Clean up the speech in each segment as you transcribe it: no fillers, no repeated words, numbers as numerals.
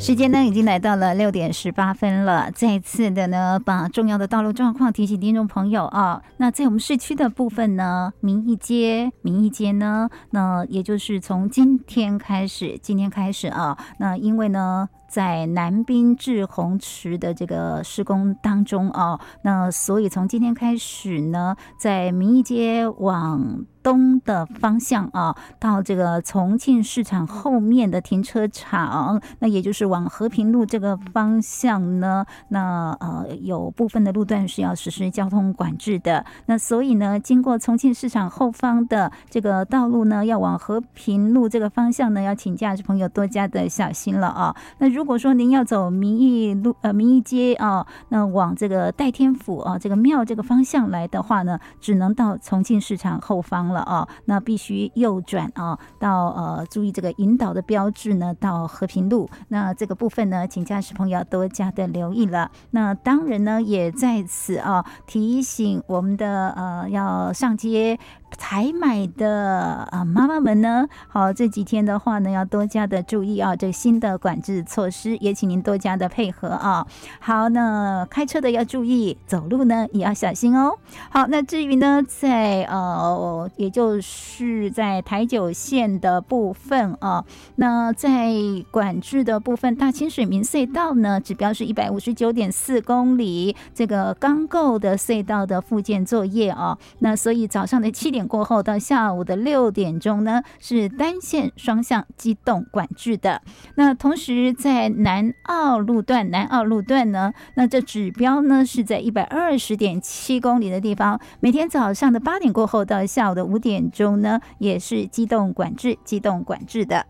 时间呢已经来到了6:18了，再次的呢把重要的道路状况提醒听众朋友啊。那在我们市区的部分呢，民意街呢，那也就是从今天开始啊，那因为呢在南滨至洪池的这个施工当中啊，那所以从今天开始呢，在民意街往东的方向啊，到这个重庆市场后面的停车场，那也就是往和平路这个方向呢，那有部分的路段是要实施交通管制的。那所以呢，经过重庆市场后方的这个道路呢，要往和平路这个方向呢，要请驾驶朋友多加的小心了啊。那如果说您要走民意街啊，那往这个代天府啊这个庙这个方向来的话呢，只能到重庆市场后方了啊，那必须右转啊，到注意这个引导的标志呢，到和平路。那这个部分呢，请驾驶朋友多加的留意了。那当然呢，也在此啊提醒我们的要上街采买的妈妈们呢，好，这几天的话呢，要多加的注意啊，这新的管制措施，也请您多加的配合啊。好，那开车的要注意，走路呢也要小心哦。好，那至于呢，在也就是在台九线的部分啊，那在管制的部分，大清水民隧道呢，指标是159.4公里，这个刚构的隧道的复建作业啊，那所以早上的7点过后到下午的6点钟呢，是单线双向机动管制的。那同时在南澳路段呢，那这指标呢是在120.7公里的地方，每天早上的8点过后到下午的5点钟呢，也是机动管制的。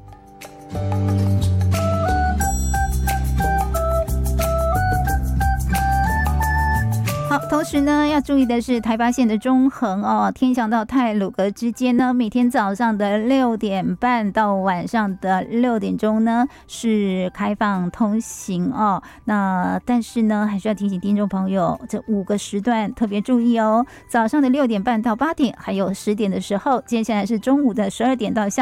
好，同时呢，要注意的是台八线的中横哦，天祥到太鲁阁之间呢，每天早上的6点半到晚上的6点钟呢是开放通行哦。那但是呢，还是要提醒听众朋友，这5个时段特别注意哦。早上的6点半到8点，还有10点的时候，接下来是中午的12点到下